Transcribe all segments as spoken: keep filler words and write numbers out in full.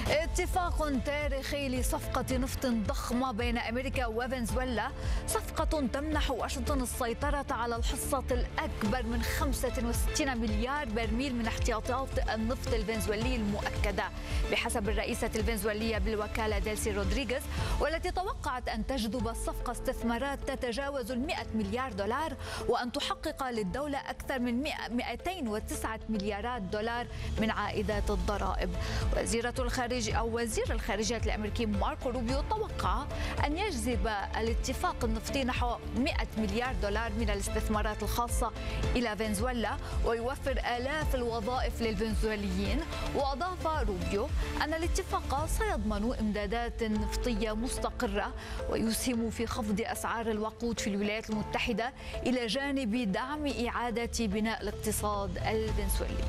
اتفاق تاريخي لصفقة نفط ضخمة بين أمريكا وفنزويلا، صفقة تمنح واشنطن السيطرة على الحصة الأكبر من خمسة وستين مليار برميل من احتياطات النفط الفنزويلي المؤكدة بحسب الرئيسة الفنزويلية بالوكالة ديلسي رودريغيز، والتي توقعت أن تجذب الصفقة استثمارات تتجاوز المئة مليار دولار وأن تحقق للدولة أكثر من مئتين وتسعة مليارات دولار من عائدات الضرائب. وزيرة الخارجية أو وزير الخارجية الأمريكي ماركو روبيو توقع أن يجذب الاتفاق النفطي نحو مئة مليار دولار من الاستثمارات الخاصة إلى فنزويلا ويوفر آلاف الوظائف للفنزويليين. وأضاف روبيو أن الاتفاق سيضمن إمدادات نفطية مستقرة ويسهم في خفض أسعار الوقود في الولايات المتحدة إلى جانب دعم إعادة بناء الاقتصاد الفنزويلي.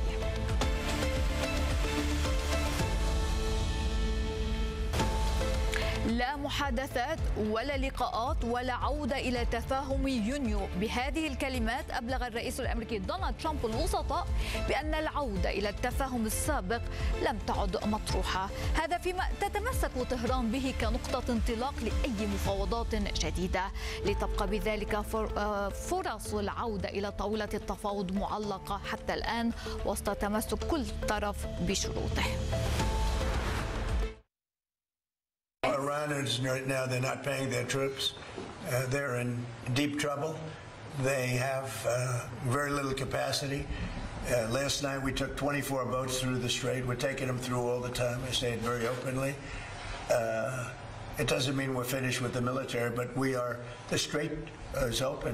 لا محادثات ولا لقاءات ولا عودة إلى تفاهم يونيو. بهذه الكلمات أبلغ الرئيس الأمريكي دونالد ترامب الوسطاء بأن العودة إلى التفاهم السابق لم تعد مطروحة، هذا فيما تتمسك طهران به كنقطة انطلاق لأي مفاوضات جديدة، لتبقى بذلك فرص العودة إلى طاولة التفاوض معلقة حتى الآن وسط تمسك كل طرف بشروطه. Iran is right now, they're not paying their troops. Uh, they're in deep trouble. They have uh, very little capacity. Uh, last night we took twenty-four boats through the strait. We're taking them through all the time. I say it very openly. Uh, it doesn't mean we're finished with the military, but we are, the strait is open.